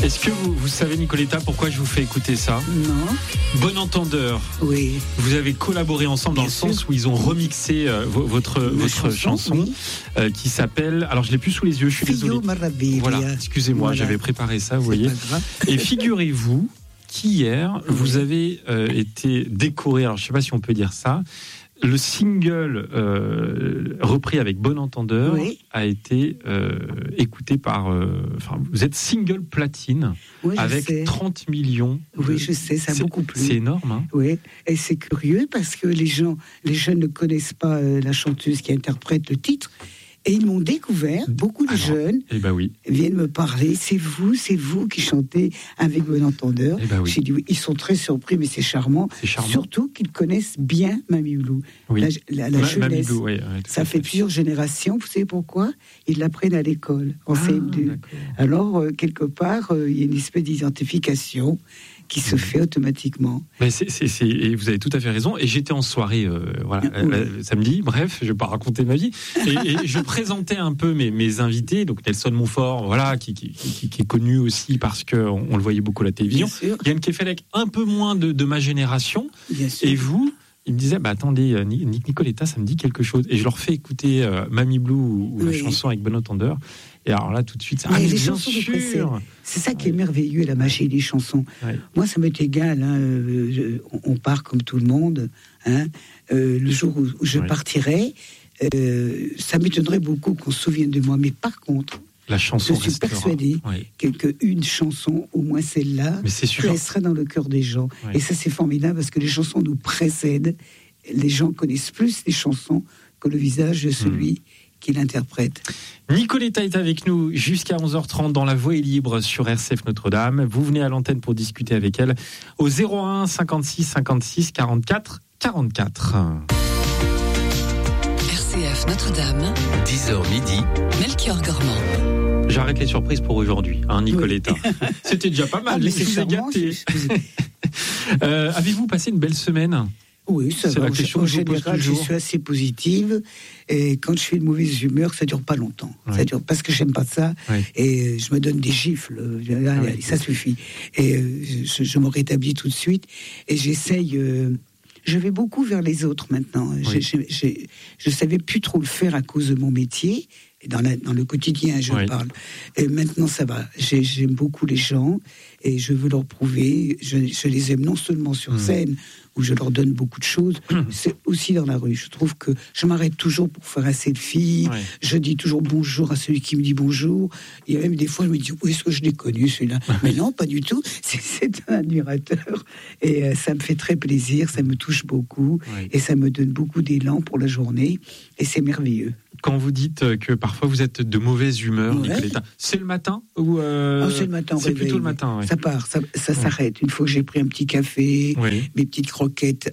Est-ce que vous savez, Nicoletta, pourquoi je vous fais écouter ça ? Non. Bon entendeur. Oui. Vous avez collaboré ensemble dans le sens où ils ont remixé votre chanson oui. Qui s'appelle... Alors, je l'ai plus sous les yeux, je suis désolé. Voilà, excusez-moi, j'avais préparé ça, vous voyez. Et figurez-vous qu'hier, vous avez été décoré, alors je ne sais pas si on peut dire ça, le single repris avec Bon Entendeur a été écouté par... vous êtes single platine avec 30 millions. Oui, je sais, ça a beaucoup plu. C'est énorme. Hein. Oui, et c'est curieux parce que les jeunes ne connaissent pas la chanteuse qui interprète le titre. Et ils m'ont découvert, beaucoup de jeunes viennent me parler, c'est vous qui chantez avec Bon Entendeur. J'ai dit oui, ils sont très surpris, mais c'est charmant. Surtout qu'ils connaissent bien Mamie Blue. La jeunesse, Blue, ça fait plusieurs générations, vous savez pourquoi ? Ils l'apprennent à l'école, en CM2. Alors, quelque part, il y a une espèce d'identification qui se fait automatiquement. Mais et vous avez tout à fait raison. Et j'étais en soirée samedi, bref, je ne vais pas raconter ma vie. Et je présentais un peu mes invités, donc Nelson Montfort, qui est connu aussi parce qu'on le voyait beaucoup à la télévision. Yann Kefelec, un peu moins de ma génération. Et vous, il me disait, attendez, Nicoletta, ça me dit quelque chose. Et je leur fais écouter Mamie Blue ou la chanson avec Bon Entendeur. Et alors là, tout de suite, les chansons c'est ça qui est merveilleux, la magie des chansons. Moi, ça m'est égal. On part comme tout le monde. Le jour où je partirai, ça m'étonnerait beaucoup qu'on se souvienne de moi. Mais par contre, la chanson je suis persuadée qu'une chanson, au moins celle-là, restera dans le cœur des gens. Et ça, c'est formidable parce que les chansons nous précèdent. Les gens connaissent plus les chansons que le visage de celui qui l'interprète. Nicoletta est avec nous jusqu'à 11h30 dans La Voix est libre sur RCF Notre-Dame. Vous venez à l'antenne pour discuter avec elle au 01 56 56 44 44. RCF Notre-Dame, 10h midi, Melchior Gormand. J'arrête les surprises pour aujourd'hui, Nicoletta. C'était déjà pas mal, mais c'est charmant, avez-vous passé une belle semaine ? Oui, ça va. En général, je suis assez positive. Et quand je suis de mauvaise humeur, ça dure pas longtemps. Ça dure parce que j'aime pas ça. Et je me donne des gifles. Ça suffit. Et je me rétablis tout de suite. Et j'essaye. Je vais beaucoup vers les autres maintenant. Je savais plus trop le faire à cause de mon métier. Et dans le quotidien, je parle. Et maintenant, ça va. J'aime beaucoup les gens et je veux leur prouver. Je les aime non seulement sur scène, où je leur donne beaucoup de choses, c'est aussi dans la rue. Je trouve que je m'arrête toujours pour faire un selfie. Je dis toujours bonjour à celui qui me dit bonjour. Il y a même des fois, je me dis, où est-ce que je l'ai connu, celui-là ? Mais non, pas du tout. C'est un admirateur. Et ça me fait très plaisir, ça me touche beaucoup. Et ça me donne beaucoup d'élan pour la journée. Et c'est merveilleux. Quand vous dites que parfois vous êtes de mauvaise humeur, Nicoletta, c'est le matin ou c'est le matin. C'est plutôt le matin. Ça part, ça s'arrête. Une fois que j'ai pris un petit café, mes petites croquettes,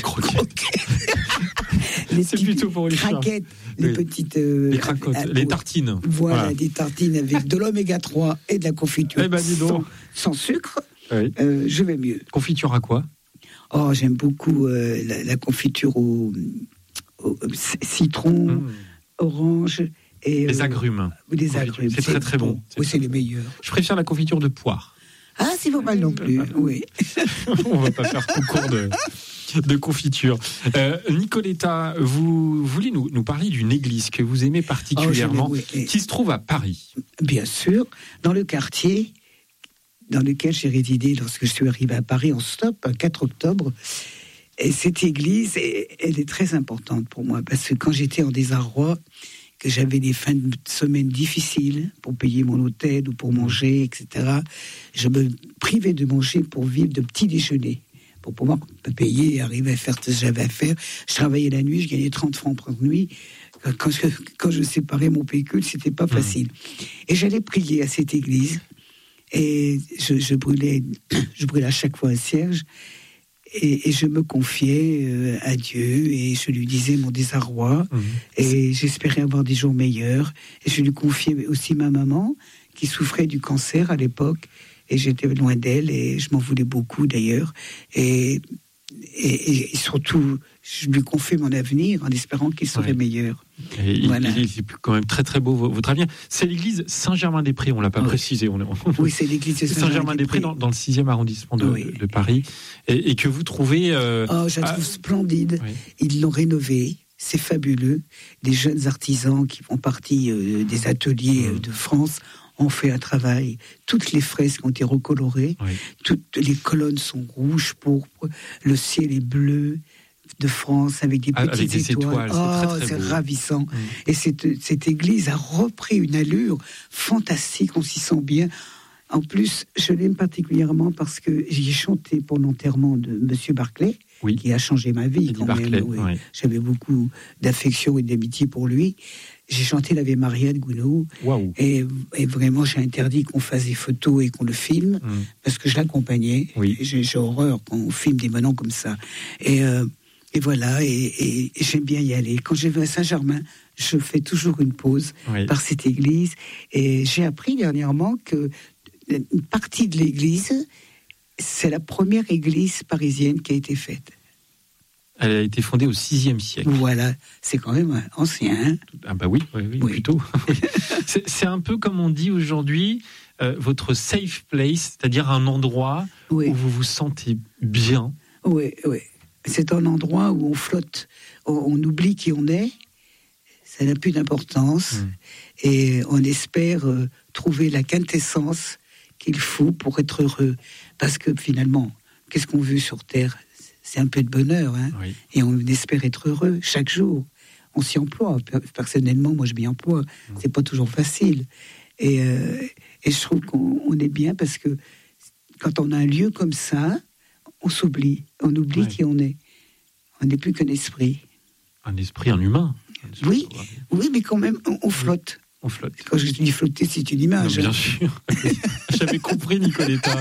c'est plutôt pour les craquettes, les petites, les cracottes, les tartines. Voilà, des tartines avec de l'oméga 3 et de la confiture sans sucre. Je vais mieux. Confiture à quoi ? Oh, j'aime beaucoup la confiture au citron. Orange et les agrumes. Des agrumes. C'est très très bon. Oui, c'est les meilleurs. Je préfère la confiture de poire. Ah, c'est pas mal non plus. Oui. On va pas faire concours de confiture. Nicoletta, vous voulez nous parler d'une église que vous aimez particulièrement, qui se trouve à Paris. Bien sûr, dans le quartier dans lequel j'ai résidé lorsque je suis arrivé à Paris en stop, le 4 octobre. Et cette église, elle est très importante pour moi, parce que quand j'étais en désarroi, que j'avais des fins de semaine difficiles pour payer mon hôtel ou pour manger, etc., je me privais de manger pour vivre de petits déjeuners, pour pouvoir me payer et arriver à faire ce que j'avais à faire. Je travaillais la nuit, je gagnais 30 francs par nuit. Quand je séparais mon pécule, c'était pas facile. Et j'allais prier à cette église, et je brûlais à chaque fois un cierge. Et je me confiais à Dieu et je lui disais mon désarroi et j'espérais avoir des jours meilleurs. Et je lui confiais aussi ma maman qui souffrait du cancer à l'époque et j'étais loin d'elle et je m'en voulais beaucoup d'ailleurs. Et surtout, je lui confiais mon avenir en espérant qu'il serait meilleur. Et voilà. Il est quand même très très beau votre avenir. C'est l'église Saint-Germain-des-Prés, on l'a pas précisé. Oui, c'est l'église Saint-Germain-des-Prés dans le 6e arrondissement de Paris, et que vous trouvez. Je la trouve splendide. Oui. Ils l'ont rénovée. C'est fabuleux. Des jeunes artisans qui font partie des ateliers de France ont fait un travail. Toutes les fresques ont été recolorées. Oui. Toutes les colonnes sont rouges, pourpres. Le ciel est bleu de France avec des petites étoiles. C'est ravissant. Et cette église a repris une allure fantastique. On s'y sent bien. En plus, je l'aime particulièrement parce que j'y ai chanté pour l'enterrement de Monsieur Barclay, qui a changé ma vie quand même. Oui. J'avais beaucoup d'affection et d'amitié pour lui. J'ai chanté l'Ave Maria de Gounod. Wow. Et vraiment, j'ai interdit qu'on fasse des photos et qu'on le filme, parce que je l'accompagnais. Oui. J'ai horreur quand on filme des menons comme ça. Et voilà, et j'aime bien y aller. Quand je vais à Saint-Germain, je fais toujours une pause par cette église. Et j'ai appris dernièrement que une partie de l'église, c'est la première église parisienne qui a été faite. Elle a été fondée au VIe siècle. Voilà, c'est quand même ancien. Hein. Ah bah oui, plutôt. C'est un peu comme on dit aujourd'hui, votre safe place, c'est-à-dire un endroit où vous vous sentez bien. Oui. C'est un endroit où on flotte, on oublie qui on est, ça n'a plus d'importance, et on espère trouver la quintessence qu'il faut pour être heureux. Parce que finalement, qu'est-ce qu'on veut sur Terre ? C'est un peu de bonheur, hein ? Et on espère être heureux chaque jour. On s'y emploie. Personnellement, moi je m'y emploie. C'est pas toujours facile. Et je trouve qu'on est bien parce que quand on a un lieu comme ça, on s'oublie. On oublie qui on est. On n'est plus qu'un esprit. Un esprit, un humain. Oui, mais quand même, on flotte. On flotte. Quand je dis flotter, c'est une image. Non, bien sûr. J'avais compris, Nicoletta.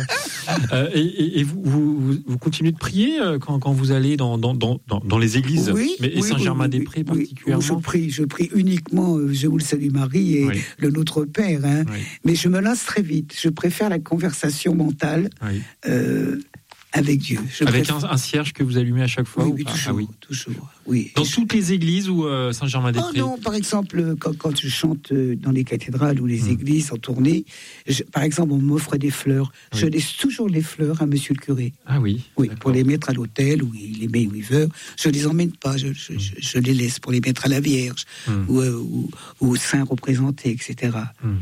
Et vous continuez de prier quand vous allez dans les églises, et Saint-Germain-des-Prés particulièrement. Je prie uniquement Je vous le salue Marie et le Notre Père. Hein. Mais je me lasse très vite. Je préfère la conversation mentale. Avec Dieu. Avec un cierge que vous allumez à chaque fois toujours. Oui. Dans toutes les églises ou Saint-Germain-des-Prés ? Non, par exemple, quand je chante dans les cathédrales ou les églises en tournée, par exemple, on m'offre des fleurs. Je laisse toujours les fleurs à monsieur le curé. Ah oui. Oui, pour les mettre à l'autel, où il les met où il veut. Je les emmène pas, je les laisse pour les mettre à la Vierge ou aux saints représentés, etc.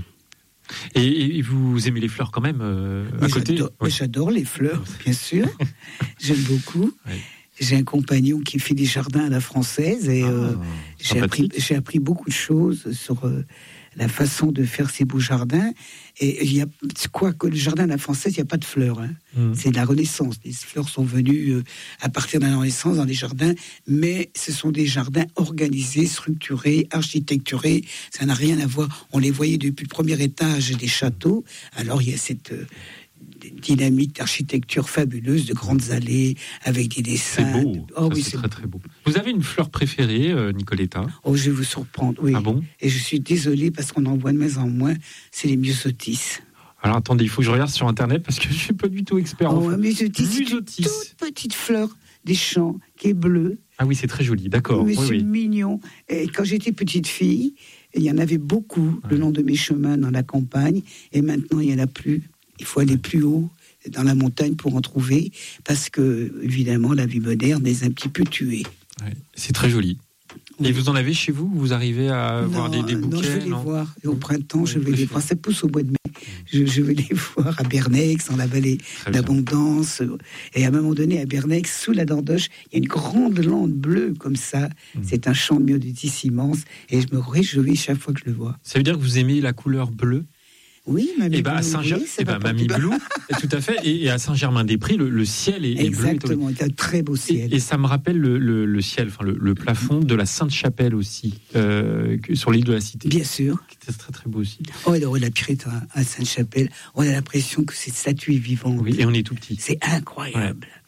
Et vous aimez les fleurs quand même à côté ? J'adore les fleurs, bien sûr. J'aime beaucoup. J'ai un compagnon qui fait des jardins à la française et j'ai appris beaucoup de choses sur la façon de faire ces beaux jardins. Et il y a que le jardin à la française, il n'y a pas de fleurs. Hein. C'est de la Renaissance. Les fleurs sont venues à partir de la Renaissance dans les jardins, mais ce sont des jardins organisés, structurés, architecturés. Ça n'a rien à voir. On les voyait depuis le premier étage des châteaux. Alors il y a cette dynamique d'architecture fabuleuse, de grandes allées avec des dessins. C'est beau. C'est très très beau. Vous avez une fleur préférée, Nicoletta ? Oh, je vais vous surprendre, oui. Ah bon ? Et je suis désolée parce qu'on en voit de moins en moins, c'est les myosotis. Alors attendez, il faut que je regarde sur Internet parce que je ne suis pas du tout expert en fleurs. Myosotis, c'est une toute petite fleur des champs qui est bleue. Ah oui, c'est très joli, d'accord. Mais c'est mignon. Et quand j'étais petite fille, il y en avait beaucoup le long de mes chemins dans la campagne, et maintenant il n'y en a plus. Il faut aller plus haut dans la montagne pour en trouver, parce que, évidemment, la vie moderne les a un petit peu tués. C'est très joli. Et vous en avez chez vous ? Vous arrivez à voir des bouquets ? Non, je vais les voir. Au printemps, je vais les voir. Ça pousse au mois de mai. Je vais les voir à Bernex, dans la vallée d'Abondance. Et à un moment donné, à Bernex, sous la Dordoche, il y a une grande lande bleue comme ça. C'est un champ de myosotis immense. Et je me réjouis chaque fois que je le vois. Ça veut dire que vous aimez la couleur bleue ? Oui, Mamie Blue. Mamie Blue, tout à fait. Et à Saint-Germain-des-Prés, le ciel est bleu. Exactement, c'est un très beau ciel. Et ça me rappelle le ciel, le plafond de la Sainte-Chapelle aussi, sur l'île de la Cité. Bien sûr. C'est très très beau aussi. La Pirette à Sainte-Chapelle, on a l'impression que cette statue est vivante. Oui, et on est tout petit. C'est incroyable.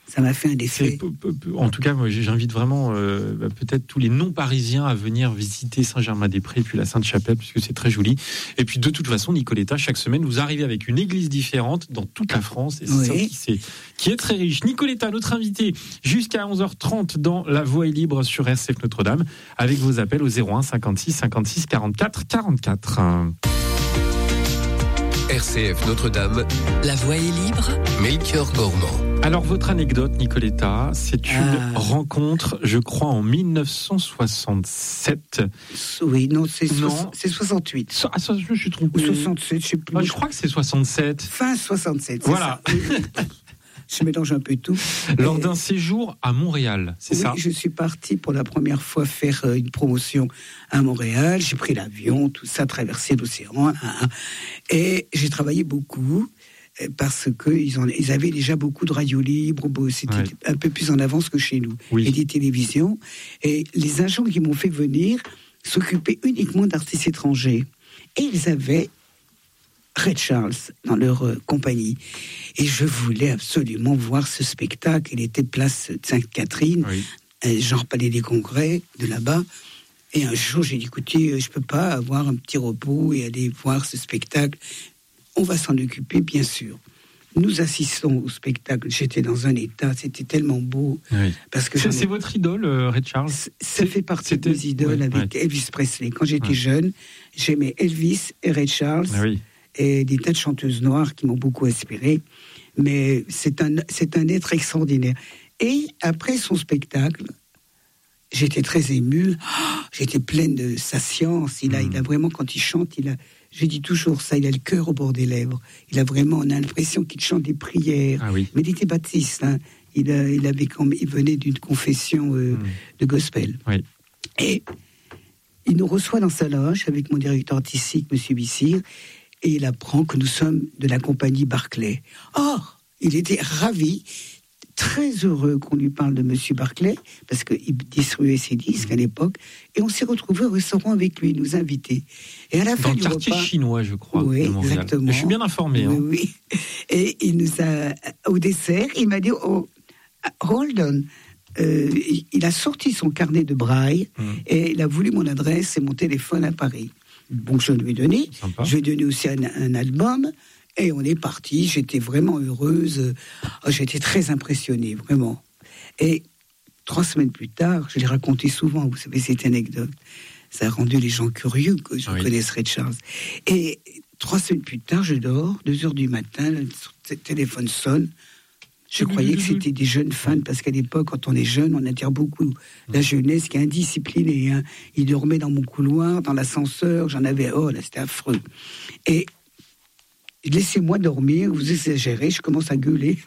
Ça m'a fait un effet. En tout cas, moi, j'invite vraiment peut-être tous les non-parisiens à venir visiter Saint-Germain-des-Prés, puis la Sainte-Chapelle, puisque c'est très joli. Et puis, de toute façon, Nicoletta, chaque semaine, vous arrivez avec une église différente dans toute la France. Et c'est ça qui est très riche. Nicoletta, notre invitée, jusqu'à 11h30 dans La Voix est libre sur RCF Notre-Dame, avec vos appels au 01 56 56 44 44. RCF Notre-Dame. La Voix est libre. Melchior Gormand. Alors, votre anecdote, Nicoletta, c'est une rencontre, je crois, en 1967. Oui, non, c'est 68. Ah, ça, je me suis trompé. Ou 67, je sais plus. Je crois que c'est 67. Fin 67, c'est voilà. Ça. Je mélange un peu tout. Lors d'un séjour à Montréal, c'est ça ? Oui, je suis partie pour la première fois faire une promotion à Montréal. J'ai pris l'avion, tout ça, traversé l'océan. Et j'ai travaillé beaucoup parce qu'ils avaient déjà beaucoup de radios libres. C'était un peu plus en avance que chez nous. Oui. Et des télévisions. Et les agents qui m'ont fait venir s'occupaient uniquement d'artistes étrangers. Et ils avaient Ray Charles dans leur compagnie. Et je voulais absolument voir ce spectacle. Il était place Sainte-Catherine, genre Palais des Congrès, de là-bas. Et un jour, j'ai dit, écoutez, je ne peux pas avoir un petit repos et aller voir ce spectacle. On va s'en occuper, bien sûr. Nous assistons au spectacle. J'étais dans un état, c'était tellement beau. Oui. Parce que c'est votre idole, Ray Charles ? Ça fait partie de mes idoles avec Elvis Presley. Quand j'étais jeune, j'aimais Elvis et Ray Charles. Et des tas de chanteuses noires qui m'ont beaucoup inspiré. Mais c'est un être extraordinaire. Et après son spectacle, j'étais très émue. J'étais pleine de sa science. Il a vraiment, quand il chante, je dis toujours ça, il a le cœur au bord des lèvres. On a l'impression qu'il chante des prières. Ah oui. Mais il était baptiste. Hein. Il venait d'une confession de gospel. Oui. Et il nous reçoit dans sa loge avec mon directeur artistique, M. Bissir, et il apprend que nous sommes de la compagnie Barclay. Or, il était ravi, très heureux qu'on lui parle de M. Barclay, parce qu'il distribuait ses disques à l'époque, et on s'est retrouvés au restaurant avec lui, nous inviter. Et à la fin du repas... Dans le quartier chinois, je crois. Oui, exactement. Je suis bien informé. Hein. Oui. Et il nous a, au dessert, il m'a dit, hold on. Il a sorti son carnet de braille, et il a voulu mon adresse et mon téléphone à Paris. Bon, je lui ai donné. Sympa. Je lui ai donné aussi un album. Et on est parti. J'étais vraiment heureuse. J'étais très impressionnée, vraiment. Et 3 semaines plus tard, je l'ai raconté souvent, vous savez, cette anecdote. Ça a rendu les gens curieux que je connaisse Ray Charles. Et 3 semaines plus tard, je dors, 2h du matin, le téléphone sonne. Je croyais que c'était des jeunes fans, parce qu'à l'époque, quand on est jeune, on attire beaucoup la jeunesse qui est indisciplinée. Hein. Ils dormaient dans mon couloir, dans l'ascenseur, j'en avais, là, c'était affreux. Et laissez-moi dormir, vous exagérez, je commence à gueuler.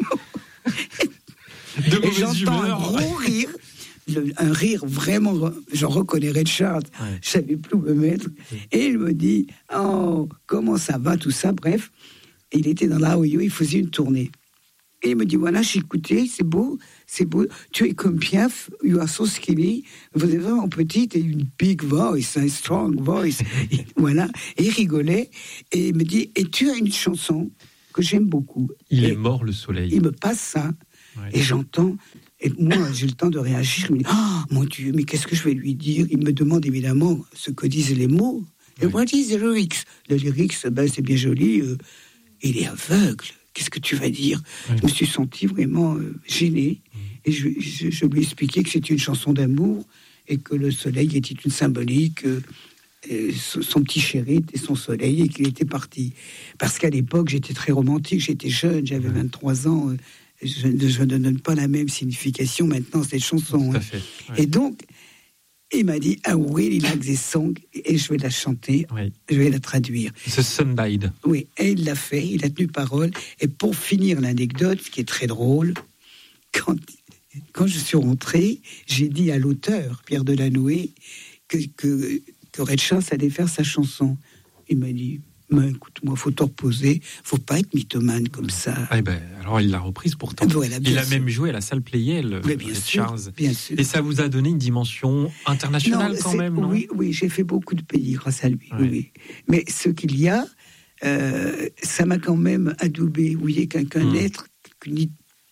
Et j'entends un gros rire, un rire vraiment, j'en reconnais Ray Charles, je savais plus où me mettre. Et il me dit, comment ça va, tout ça, bref. Et il était dans la Ohio, il faisait une tournée. Et il me dit, voilà, j'ai écouté, c'est beau, tu es comme Piaf, you are so skinny, vous êtes vraiment petite, et une big voice, un strong voice, et voilà, et il rigolait, et il me dit, et tu as une chanson que j'aime beaucoup. Il est mort le soleil. Il me passe ça, et j'entends, et moi j'ai le temps de réagir, je me dis, mon Dieu, mais qu'est-ce que je vais lui dire? Il me demande évidemment ce que disent les mots, et what is the lyrics? Le lyrics, c'est bien joli, il est aveugle. Qu'est-ce que tu vas dire? Je me suis senti vraiment gênée. Et je lui ai expliqué que c'était une chanson d'amour et que le soleil était une symbolique. Son petit chéri était son soleil et qu'il était parti. Parce qu'à l'époque, j'étais très romantique, j'étais jeune, j'avais 23 ans. Je ne donne pas la même signification maintenant à cette chanson. Tout à fait. Et donc, il m'a dit, I really like this song, et je vais la chanter, je vais la traduire. The Sun Died. Oui, et il l'a fait, il a tenu parole. Et pour finir l'anecdote, ce qui est très drôle, quand je suis rentré, j'ai dit à l'auteur, Pierre Delanoë, que Ray Charles allait faire sa chanson. Il m'a dit, mais écoute-moi, faut te reposer, faut pas être mythomane comme ça. Alors il l'a reprise pourtant. Voilà, il a même joué à la salle Playel, Charles. Bien sûr. Et ça vous a donné une dimension internationale quand même, non? Oui, j'ai fait beaucoup de pays grâce à lui. Oui. Mais ce qu'il y a, ça m'a quand même adoubé. Vous voyez qu'un être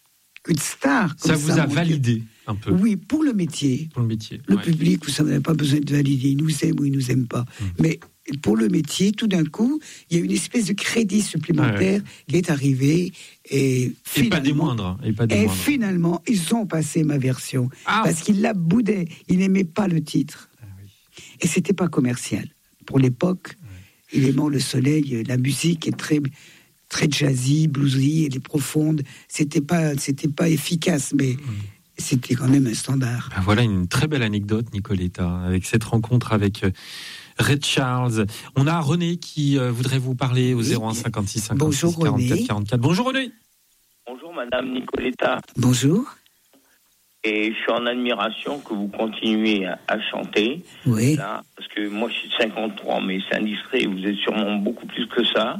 qu'une star. Ça vous a validé un peu. Oui, pour le métier. Pour le métier. Le public, vous n'avez pas besoin de valider. Il nous aime ou il nous aime pas. Mais pour le métier, tout d'un coup, il y a une espèce de crédit supplémentaire qui est arrivé. Et pas des moindres. Finalement, ils ont passé ma version. Parce qu'ils la boudaient. Ils n'aimaient pas le titre. Et c'était pas commercial. Pour l'époque, Il aimant le soleil, la musique est très, très jazzy, bluesy, elle est profonde. C'était pas efficace, mais c'était quand même un standard. Voilà une très belle anecdote, Nicoletta, avec cette rencontre avec Ray Charles. On a René qui voudrait vous parler au 01 56 56 44 44. Bonjour René. Bonjour Madame Nicoletta. Bonjour. Et je suis en admiration que vous continuez à chanter. Oui. Là, parce que moi je suis de 53, mais c'est indiscret, vous êtes sûrement beaucoup plus que ça.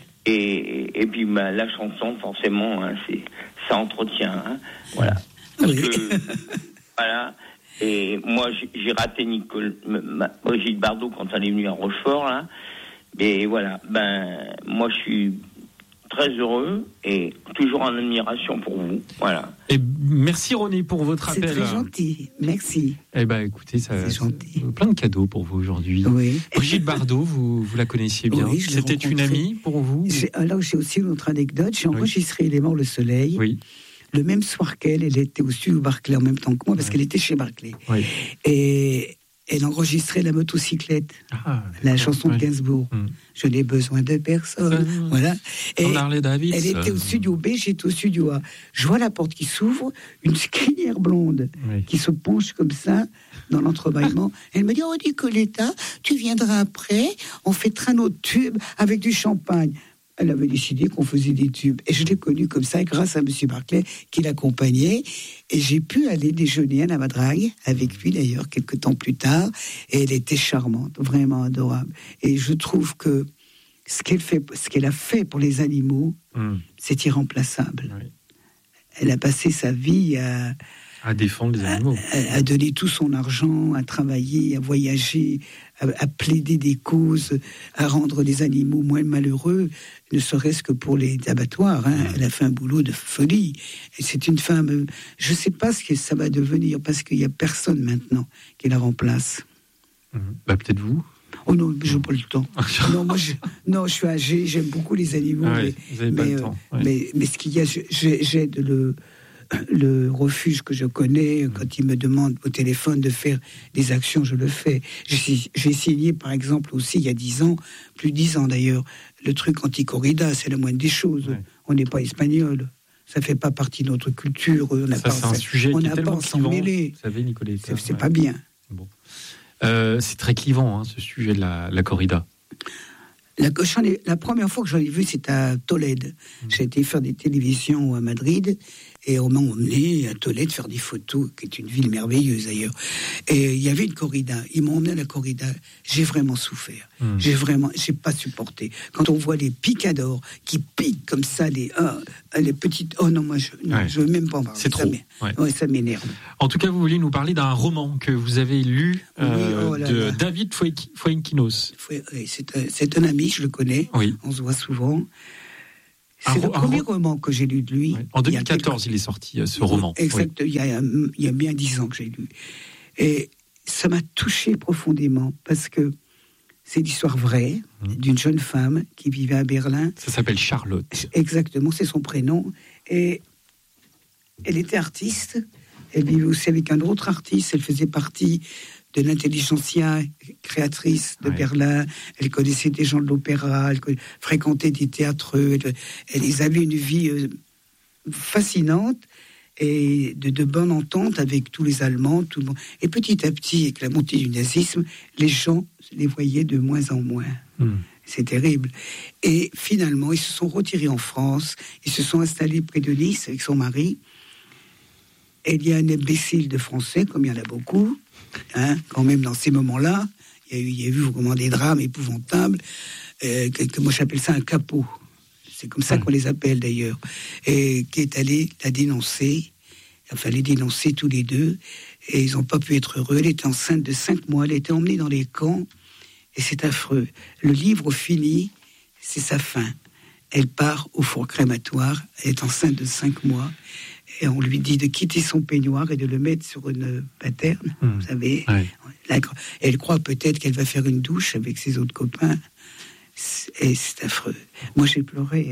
Et puis la chanson, forcément, hein, ça entretient. Hein, voilà. Parce que, voilà. Et moi j'ai raté Brigitte Bardot quand elle est venue à Rochefort, là. Mais voilà, moi je suis très heureux et toujours en admiration pour vous. Voilà. Et merci René pour votre appel. C'est très gentil, merci. Eh ben écoutez, c'est gentil. Plein de cadeaux pour vous aujourd'hui. Oui. Brigitte Bardot, vous la connaissiez bien. Oui, c'était une amie pour vous. Alors j'ai aussi une autre anecdote. J'ai enregistré Il est mort le soleil. Oui. Le même soir qu'elle était au studio Barclay en même temps que moi, parce qu'elle était chez Barclay. Oui. Et elle enregistrait La motocyclette, la chanson de Gainsbourg. Je n'ai besoin de personne. Voilà. Et elle était au studio B, j'étais au studio A. Je vois la porte qui s'ouvre, une crinière blonde qui se penche comme ça dans l'entrebâillement. Elle me dit, oh Nicoletta, tu viendras après, on fêtera nos tubes avec du champagne. Elle avait décidé qu'on faisait des tubes. Et je l'ai connue comme ça grâce à M. Barclay qui l'accompagnait. Et j'ai pu aller déjeuner à la Madrague, avec lui d'ailleurs, quelques temps plus tard. Et elle était charmante, vraiment adorable. Et je trouve que ce qu'elle a fait pour les animaux, c'est irremplaçable. Oui. Elle a passé sa vie à défendre les animaux. À donner tout son argent, à travailler, à voyager, à plaider des causes, à rendre les animaux moins malheureux, ne serait-ce que pour les abattoirs. Elle a fait un boulot de folie. Et c'est une femme... Je ne sais pas ce que ça va devenir, parce qu'il n'y a personne maintenant qui la remplace. Peut-être vous. Oh non, je n'ai pas le temps. Je suis âgé, j'aime beaucoup les animaux. Vous n'avez pas le temps. Mais ce qu'il y a, j'aide le refuge que je connais, quand il me demande au téléphone de faire des actions, je le fais. J'ai signé, par exemple, aussi, il y a 10 ans, plus de 10 ans d'ailleurs, le truc anti-corrida, c'est la moindre des choses. On n'est pas espagnol. Ça ne fait pas partie de notre culture. C'est un sujet qui est tellement clivant. Vous savez, Nicoletta. C'est pas bien. Bon. C'est très clivant, ce sujet de la corrida. La première fois que j'en ai vu, c'était à Tolède. J'ai été faire des télévisions à Madrid et on m'a emmené à Tolède faire des photos, qui est une ville merveilleuse d'ailleurs. Et il y avait une corrida. Ils m'ont emmené à la corrida. J'ai vraiment souffert. J'ai pas supporté. Quand on voit les picadors qui piquent comme ça, les petites. Oh non, moi je veux même pas en parler. C'est trop. Ça m'énerve. En tout cas, vous vouliez nous parler d'un roman que vous avez lu de David Fuenquinos. C'est un ami, je le connais. Oui. On se voit souvent. C'est le premier roman que j'ai lu de lui. En 2014, il est sorti, ce roman. Exact, il y a bien 10 ans que j'ai lu. Et ça m'a touché profondément, parce que c'est l'histoire vraie d'une jeune femme qui vivait à Berlin. Ça s'appelle Charlotte. Exactement, c'est son prénom. Et elle était artiste. Elle vivait aussi avec un autre artiste. Elle faisait partie de l'intelligentsia créatrice de Berlin. Elle connaissait des gens de l'opéra, elle fréquentait des théâtreux, elle avait une vie fascinante et de bonne entente avec tous les Allemands, tout le monde. Et petit à petit, avec la montée du nazisme, les gens les voyaient de moins en moins. C'est terrible. Et finalement, ils se sont retirés en France, ils se sont installés près de Nice avec son mari. Et il y a un imbécile de Français, comme il y en a beaucoup, quand même dans ces moments-là, il y a eu vraiment des drames épouvantables, que moi j'appelle ça un capot. C'est comme ça qu'on les appelle d'ailleurs. Et qui est allé la dénoncer, les dénoncer tous les deux, et ils n'ont pas pu être heureux. Elle était enceinte de 5 mois, elle a été emmenée dans les camps, et c'est affreux. Le livre finit, c'est sa fin. Elle part au four crématoire, elle est enceinte de 5 mois, Et on lui dit de quitter son peignoir et de le mettre sur une paterne, vous savez. Ouais. Elle croit peut-être qu'elle va faire une douche avec ses autres copains. Et c'est affreux. Moi, j'ai pleuré.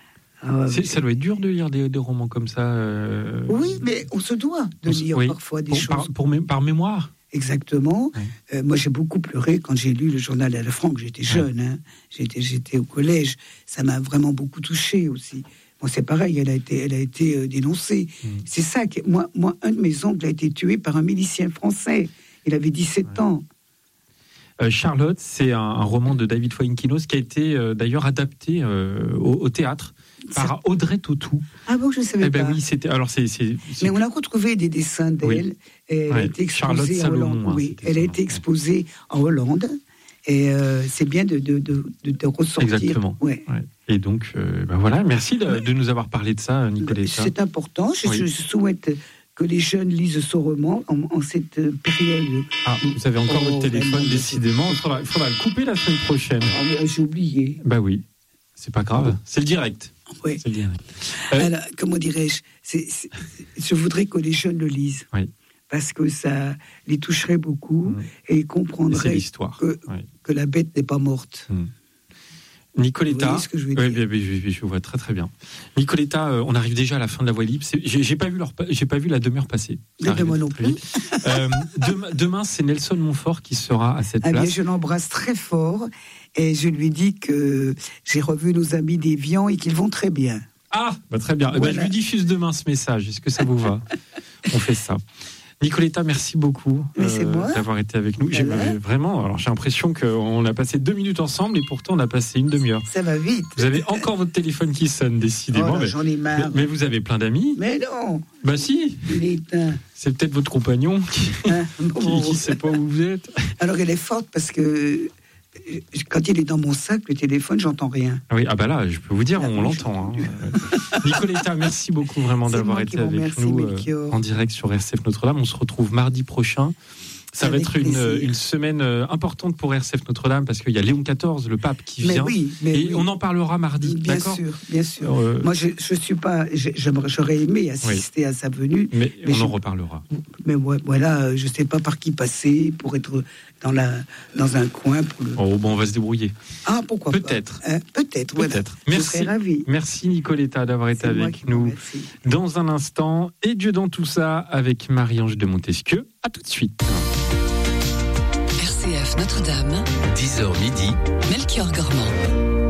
Ça doit être dur de lire des romans comme ça. Oui, mais on se doit de lire parfois des choses. Par mémoire. Exactement. Ouais. Moi, j'ai beaucoup pleuré quand j'ai lu le journal à la Franck. J'étais jeune, hein. J'étais au collège. Ça m'a vraiment beaucoup touchée aussi. Bon, c'est pareil, elle a été dénoncée. C'est ça que moi, un de mes oncles a été tué par un milicien français. Il avait 17 ans. Charlotte, c'est un roman de David Fuenquinos qui a été d'ailleurs adapté au théâtre par Audrey Tautou. Ah bon, je ne savais pas. Oui, c'était. Alors Mais on a retrouvé des dessins d'elle. Elle a été exposée en Hollande. Oui, elle a été exposée en Hollande. Et c'est bien de ressortir. Exactement. Ouais. Et donc, voilà, merci de nous avoir parlé de ça, Nicoletta. C'est important. Je souhaite que les jeunes lisent ce roman en cette période. Ah, vous avez encore votre téléphone, décidément. Il faudra le couper la semaine prochaine. J'ai oublié. Bah oui, c'est pas grave. C'est le direct. Oui. C'est le direct. Alors, comment dirais-je, je voudrais que les jeunes le lisent. Oui. Parce que ça les toucherait beaucoup et ils comprendraient que la bête n'est pas morte. Nicoletta, ce que je veux dire. Je vois très très bien. Nicoletta, on arrive déjà à la fin de la voie libre. J'ai pas vu la demi-heure passer. Moi non plus. Demain, c'est Nelson Montfort qui sera à cette place. Bien, je l'embrasse très fort et je lui dis que j'ai revu nos amis d'Évian et qu'ils vont très bien. Ah, très bien. Voilà. Je lui diffuse demain ce message. Est-ce que ça vous va? On fait ça. Nicoletta, merci beaucoup d'avoir été avec nous. Voilà. Vraiment, j'ai l'impression qu'on a passé 2 minutes ensemble et pourtant on a passé une demi-heure. Ça va vite. Vous avez encore votre téléphone qui sonne, décidément. J'en ai marre. Mais vous avez plein d'amis. Mais non. Bah si. Il est éteint. C'est peut-être votre compagnon qui ne sait pas où vous êtes. Alors elle est forte parce que quand il est dans mon sac, le téléphone, j'entends rien. Oui, là, je peux vous dire, on l'entend. Nicoletta, merci beaucoup vraiment d'avoir été avec nous en direct sur RCF Notre-Dame. On se retrouve mardi prochain. Ça va être une semaine importante pour RCF Notre-Dame parce qu'il y a Léon XIV, le pape, qui vient. On en parlera mardi. Bien sûr. Moi, je suis pas. J'aurais aimé assister à sa venue. Mais on en reparlera. Mais voilà, je sais pas par qui passer pour être dans un coin. On va se débrouiller. Ah, pourquoi Peut-être. Peut-être. Merci. Je serais ravie. Merci Nicoletta d'avoir été avec nous. Dans un instant, et Dieu dans tout ça avec Marie-Ange de Montesquieu. À tout de suite. RCF Notre-Dame, 10h midi, Melchior Gormand.